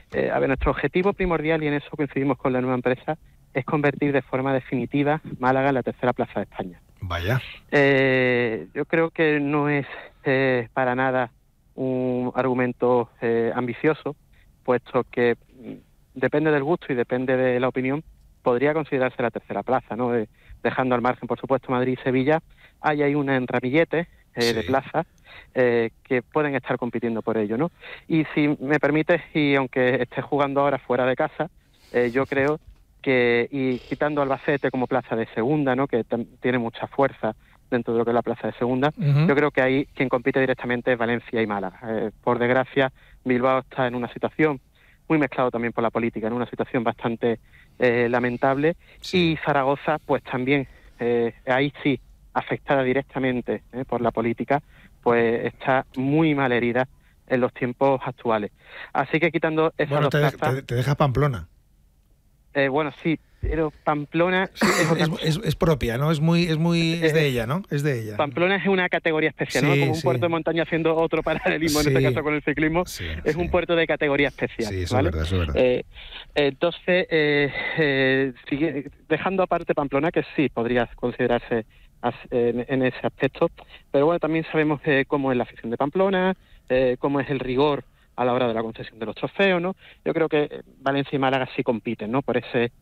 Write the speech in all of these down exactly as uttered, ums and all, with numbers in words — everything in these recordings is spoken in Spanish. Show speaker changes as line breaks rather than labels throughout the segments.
Eh, a ver, nuestro objetivo primordial, y en eso coincidimos con la nueva empresa, es convertir de forma definitiva Málaga en la tercera plaza de España.
Vaya.
Eh, yo creo que no es eh, para nada un argumento eh, ambicioso, puesto que mm, depende del gusto y depende de la opinión, podría considerarse la tercera plaza, ¿no? Eh, dejando al margen, por supuesto, Madrid y Sevilla, hay ahí una en ramillete eh,
Sí.
de plazas eh, que pueden estar compitiendo por ello, ¿no? Y si me permites, y aunque esté jugando ahora fuera de casa, eh, yo creo que, y quitando Albacete como plaza de segunda, ¿no? Que tam- tiene mucha fuerza dentro de lo que es la plaza de segunda,
Uh-huh.
yo creo que ahí quien compite directamente es Valencia y Málaga. Eh, por desgracia, Bilbao está en una situación muy mezclado también por la política, en una situación bastante eh, lamentable,
Sí.
y Zaragoza, pues también, eh, ahí sí, afectada directamente eh, por la política, pues está muy mal herida en los tiempos actuales. Así que quitando esas
Bueno,
dos
te, de-
plazas,
te, te deja Pamplona.
eh, bueno, sí, pero Pamplona
Sí,
es
es,
otra
es,
cosa.
es, es propia, ¿no? Es muy, es muy, es de ella, ¿no? Es de ella.
Pamplona es una categoría especial, ¿no?
Sí,
Como un
sí.
puerto de montaña, haciendo otro paralelismo, en
Sí.
este caso con el ciclismo,
Sí,
es
sí.
un puerto de categoría especial,
Sí, eso
¿vale?
es verdad, eso es verdad.
Eh, entonces, eh, eh, sigue- dejando aparte Pamplona, que sí podría considerarse as- en, en ese aspecto, pero bueno, también sabemos eh, cómo es la afición de Pamplona, eh, cómo es el rigor a la hora de la concesión de los trofeos, ¿no? Yo creo que eh, Valencia y Málaga sí compiten, ¿no? Por ese,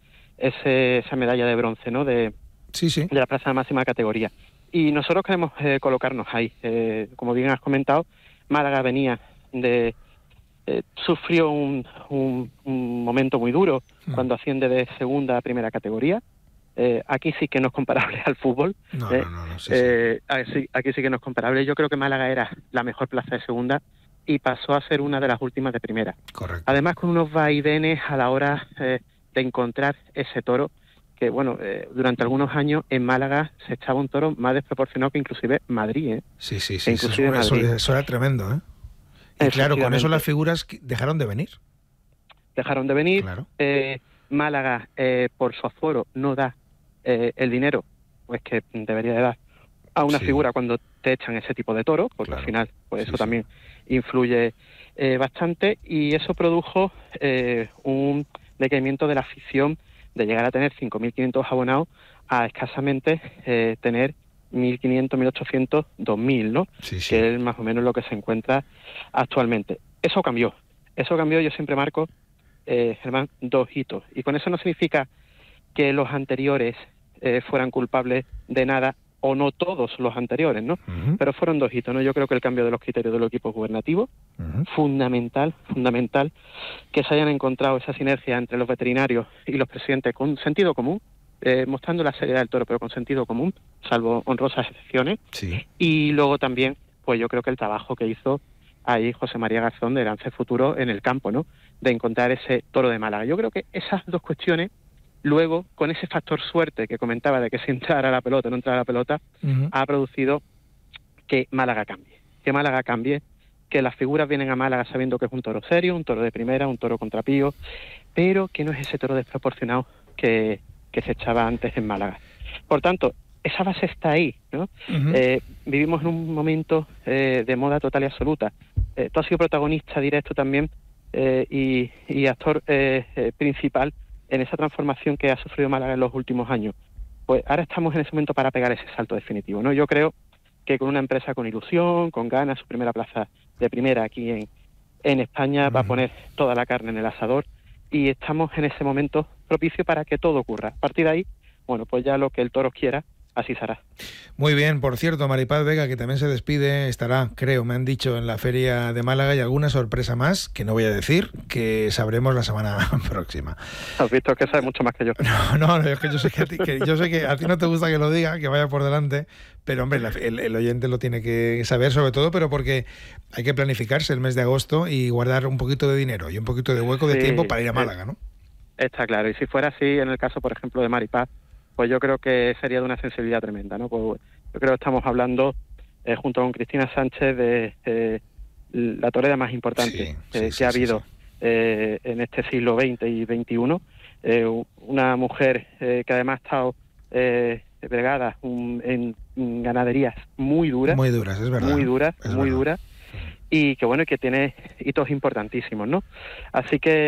ese esa medalla de bronce, ¿no? De,
Sí, sí.
de la plaza de máxima categoría. Y nosotros queremos eh, colocarnos ahí. Eh, como bien has comentado, Málaga venía de... Eh, sufrió un, un, un momento muy duro
Mm.
cuando asciende de segunda a primera categoría. Eh, aquí sí que no es comparable al fútbol.
No,
eh.
no, no, no, sí,
Eh, aquí, aquí sí que no es comparable. Yo creo que Málaga era la mejor plaza de segunda y pasó a ser una de las últimas de primera.
sí. Correcto.
Además, con unos vaivenes a la hora eh, de encontrar ese toro, que bueno, eh, durante algunos años en Málaga se echaba un toro más desproporcionado que inclusive Madrid, ¿eh?
Sí, sí,
Que
sí. Eso,
inclusive
eso-
Madrid.
eso era tremendo, ¿eh? Y claro, con eso
Efectivamente.
las figuras que- dejaron de venir.
Dejaron de venir.
Claro.
Eh, Málaga, eh, por su aforo, no da eh, el dinero pues que debería de dar a una
Sí.
figura cuando te echan ese tipo de toros, porque
Claro.
al final pues
Sí,
eso
sí.
también influye eh, bastante, y eso produjo eh, un decaimiento de la afición de llegar a tener cinco mil quinientos abonados a escasamente eh, tener mil quinientos, mil ochocientos, dos mil, ¿no?
Sí, sí.
Que es más o menos lo que se encuentra actualmente. Eso cambió. Eso cambió, yo siempre marco, eh, Germán, dos hitos. Y con eso no significa que los anteriores eh, fueran culpables de nada, o no todos los anteriores, ¿no?
Ujú,
Pero fueron dos hitos, ¿no? Yo creo que el cambio de los criterios de los equipos gubernativos,
ujú.
fundamental, fundamental, que se hayan encontrado esa sinergia entre los veterinarios y los presidentes con sentido común, eh, mostrando la seriedad del toro, pero con sentido común, salvo honrosas excepciones.
Sí.
Y luego también, pues yo creo que el trabajo que hizo ahí José María Garzón de Lance Futuro en el campo, ¿no? De encontrar ese toro de Málaga. Yo creo que esas dos cuestiones, luego, con ese factor suerte que comentaba de que si entrara la pelota o no entrara la pelota,
Ujú.
ha producido que Málaga cambie. Que Málaga cambie, que las figuras vienen a Málaga sabiendo que es un toro serio, un toro de primera, un toro contra pío, pero que no es ese toro desproporcionado que, que se echaba antes en Málaga. Por tanto, esa base está ahí, ¿no?
Ujú.
Eh, vivimos en un momento eh, de moda total y absoluta. Eh, tú has sido protagonista directo también eh, y, y actor eh, eh, principal en esa transformación que ha sufrido Málaga en los últimos años. Pues ahora estamos en ese momento para pegar ese salto definitivo, ¿no? Yo creo que con una empresa con ilusión, con ganas, su primera plaza de primera aquí en, en España, va a
Ujú.
poner toda la carne en el asador, y estamos en ese momento propicio para que todo ocurra. A partir de ahí, bueno, pues ya lo que el toro quiera, así será.
Muy bien, por cierto, Maripaz Vega, que también se despide, estará, creo, me han dicho, en la Feria de Málaga, y alguna sorpresa más, que no voy a decir, que sabremos la semana próxima.
Has visto que sabes mucho más que yo.
No, no, no, es que yo sé que a ti, que yo sé que a ti no te gusta que lo diga, que vaya por delante, pero hombre, la- el, el oyente lo tiene que saber, sobre todo, pero porque hay que planificarse el mes de agosto y guardar un poquito de dinero y un poquito de hueco de
Sí,
tiempo para ir a
eh,
Málaga, ¿no?
Está claro, y si fuera así, en el caso, por ejemplo, de Maripaz, pues yo creo que sería de una sensibilidad tremenda, ¿no? Pues yo creo que estamos hablando, eh, junto con Cristina Sánchez, de eh, la torera más importante
Sí,
eh,
sí,
que
sí,
ha
sí,
habido
sí.
eh, en este siglo veinte y veintiuno. Eh, una mujer eh, que además ha estado eh, bregada un- en, en ganaderías muy duras,
Muy duras, es verdad.
muy duras,
es
muy
verdad.
duras, y que bueno, y que tiene hitos importantísimos, ¿no? Así que